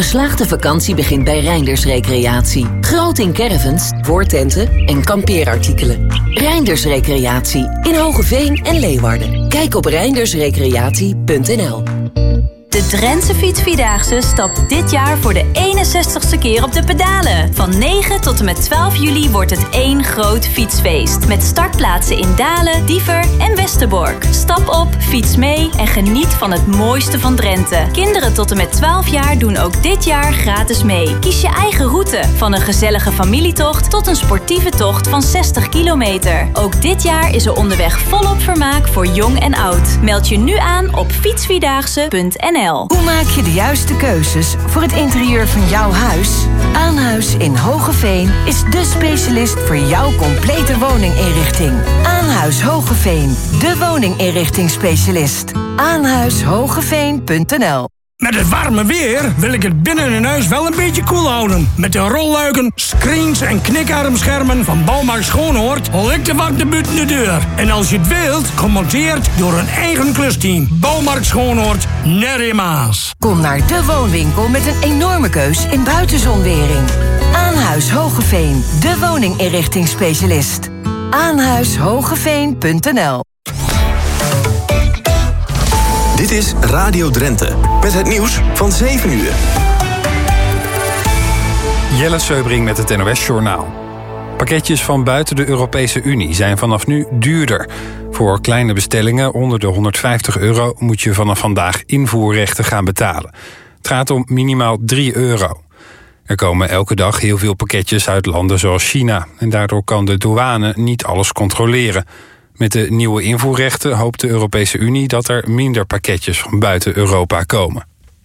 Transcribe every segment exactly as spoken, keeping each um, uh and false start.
geslaagde vakantie begint bij Reinders Recreatie. Groot in caravans, voortenten en kampeerartikelen. Reinders Recreatie in Hoogeveen en Leeuwarden. Kijk op reindersrecreatie punt n l. De Drentse Fietsvierdaagse stapt dit jaar voor de eenenzestigste keer op de pedalen. Van negen tot en met twaalf juli wordt het één groot fietsfeest. Met startplaatsen in Dalen, Diever en Westerbork. Stap op, fiets mee en geniet van het mooiste van Drenthe. Kinderen tot en met twaalf jaar doen ook dit jaar gratis mee. Kies je eigen route, van een gezellige familietocht tot een sportieve tocht van zestig kilometer. Ook dit jaar is er onderweg volop vermaak voor jong en oud. Meld je nu aan op fietsvierdaagse punt n l. Hoe maak je de juiste keuzes voor het interieur van jouw huis? Aanhuis in Hoogeveen is dé specialist voor jouw complete woninginrichting. Aanhuis Hoogeveen, de woninginrichtingsspecialist. aanhuishogeveen punt n l. Met het warme weer wil ik het binnen in huis wel een beetje koel houden. Met de rolluiken, screens en knikarmschermen van Bouwmarkt Schoonhoord hol ik de warmte buiten de deur. En als je het wilt, gemonteerd door een eigen klusteam. Bouwmarkt Schoonhoord, net in Maas. Kom naar de woonwinkel met een enorme keus in buitenzonwering. Aanhuis Hoogeveen, de woninginrichtingsspecialist. aanhuishogeveen punt n l. Dit is Radio Drenthe, met het nieuws van zeven uur. Jelle Seubring met het N O S-journaal. Pakketjes van buiten de Europese Unie zijn vanaf nu duurder. Voor kleine bestellingen onder de honderdvijftig euro... moet je vanaf vandaag invoerrechten gaan betalen. Het gaat om minimaal drie euro. Er komen elke dag heel veel pakketjes uit landen zoals China... en daardoor kan de douane niet alles controleren. Met de nieuwe invoerrechten hoopt de Europese Unie dat er minder pakketjes van buiten Europa komen.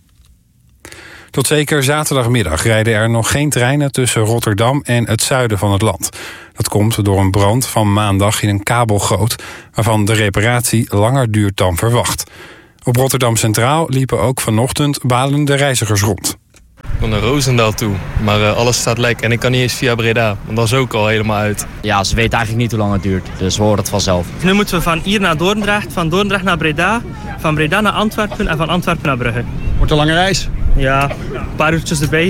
Tot zeker zaterdagmiddag rijden er nog geen treinen tussen Rotterdam en het zuiden van het land. Dat komt door een brand van maandag in een kabelgoot, waarvan de reparatie langer duurt dan verwacht. Op Rotterdam Centraal liepen ook vanochtend balende reizigers rond. Ik kon naar Roosendaal toe, maar uh, alles staat lek en ik kan niet eens via Breda, want dat is ook al helemaal uit. Ja, ze weten eigenlijk niet hoe lang het duurt, dus we horen het vanzelf. Nu moeten we van hier naar Dordrecht, van Dordrecht naar Breda, van Breda naar Antwerpen en van Antwerpen naar Brugge. Wordt een lange reis? Ja, een paar uurtjes erbij.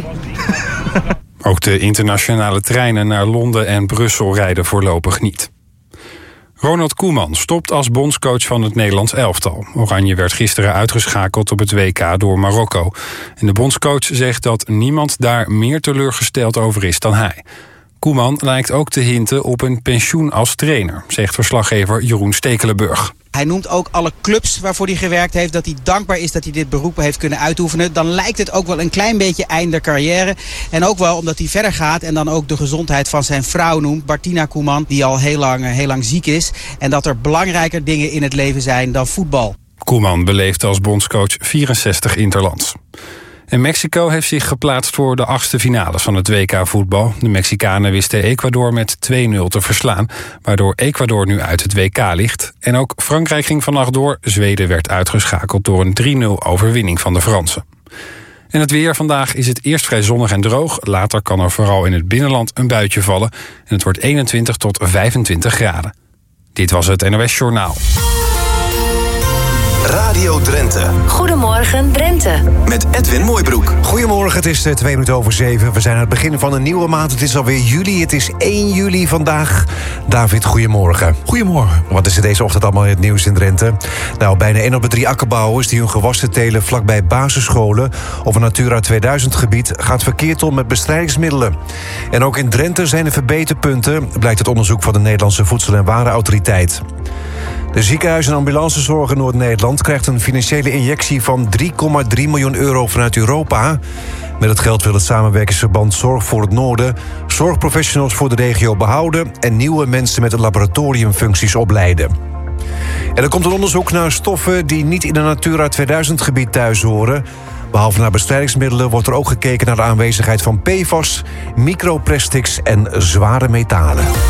Ook de internationale treinen naar Londen en Brussel rijden voorlopig niet. Ronald Koeman stopt als bondscoach van het Nederlands elftal. Oranje werd gisteren uitgeschakeld op het W K door Marokko. En de bondscoach zegt dat niemand daar meer teleurgesteld over is dan hij. Koeman lijkt ook te hinten op een pensioen als trainer, zegt verslaggever Jeroen Stekelenburg. Hij noemt ook alle clubs waarvoor hij gewerkt heeft, dat hij dankbaar is dat hij dit beroep heeft kunnen uitoefenen. Dan lijkt het ook wel een klein beetje einde carrière. En ook wel omdat hij verder gaat en dan ook de gezondheid van zijn vrouw noemt, Bartina Koeman, die al heel lang, heel lang ziek is. En dat er belangrijker dingen in het leven zijn dan voetbal. Koeman beleeft als bondscoach vierenzestig interlands. En Mexico heeft zich geplaatst voor de achtste finales van het W K-voetbal. De Mexicanen wisten Ecuador met twee nul te verslaan, waardoor Ecuador nu uit het W K ligt. En ook Frankrijk ging vannacht door. Zweden werd uitgeschakeld door een drie nul overwinning van de Fransen. En het weer vandaag is het eerst vrij zonnig en droog. Later kan er vooral in het binnenland een buitje vallen. En het wordt eenentwintig tot vijfentwintig graden. Dit was het N O S-journaal. Radio Drenthe. Goedemorgen Drenthe. Met Edwin Mooibroek. Goedemorgen, het is twee minuten over zeven. We zijn aan het begin van een nieuwe maand. Het is alweer juli. Het is één juli vandaag. David, goedemorgen. Goedemorgen. Wat is er deze ochtend allemaal in het nieuws in Drenthe? Nou, bijna één op de drie akkerbouwers die hun gewassen telen vlakbij basisscholen of een Natura tweeduizend gebied gaat verkeerd om met bestrijdingsmiddelen. En ook in Drenthe zijn er verbeterpunten, blijkt het onderzoek van de Nederlandse Voedsel- en Warenautoriteit. De ziekenhuis- en ambulancezorg in Noord-Nederland krijgt een financiële injectie van drie komma drie miljoen euro vanuit Europa. Met het geld wil het samenwerkingsverband Zorg voor het Noorden zorgprofessionals voor de regio behouden en nieuwe mensen met laboratoriumfuncties opleiden. En er komt een onderzoek naar stoffen die niet in een Natura tweeduizend gebied thuis horen. Behalve naar bestrijdingsmiddelen wordt er ook gekeken naar de aanwezigheid van P F A S, microplastics en zware metalen.